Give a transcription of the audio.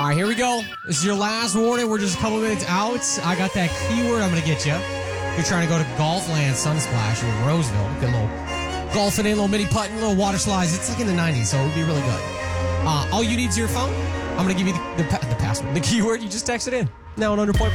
All right, here we go. This is your last warning. We're just a couple minutes out. I got that keyword I'm going to get you. You're trying to go to Golfland Sunsplash in Roseville. Get a little golfing in, a little mini putting, a little water slides. It's like in the 90s, so it would be really good. All you need is your phone. I'm going to give you the password, the keyword. You just text it in. Now on 100.5.